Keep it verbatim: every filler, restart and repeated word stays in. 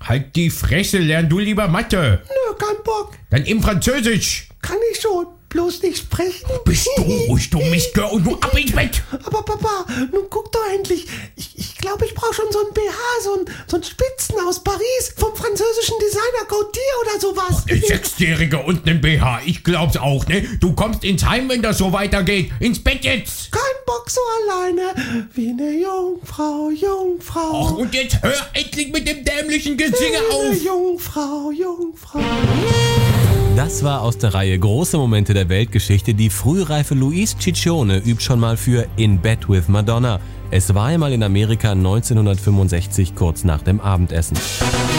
Halt die Fresse, lern du lieber Mathe. Nö, kein Bock. Dann eben Französisch. Kann ich schon, bloß nicht sprechen. Bist du ruhig, du Mistgirl, und du ab ins Bett. Aber Papa, nun guck doch endlich. Ich, ich glaube, ich brauche schon so ein B H, so ein, so ein Spitzen aus Paris vom französischen Designer Gautier oder sowas. Eine Sechsjährige und ein B H, ich glaub's auch, ne? Du kommst ins Heim, wenn das so weitergeht. Ins Bett jetzt. Kein Bock so alleine, wie eine Jungfrau, Jungfrau. Ach, und jetzt hör endlich mit dem dämlichen Gesinge Wie eine auf. Jungfrau, Jungfrau. Das war aus der Reihe Große Momente der Weltgeschichte. Die frühreife Louise Ciccione übt schon mal für In Bed with Madonna. Es war einmal in Amerika neunzehnhundertfünfundsechzig, kurz nach dem Abendessen.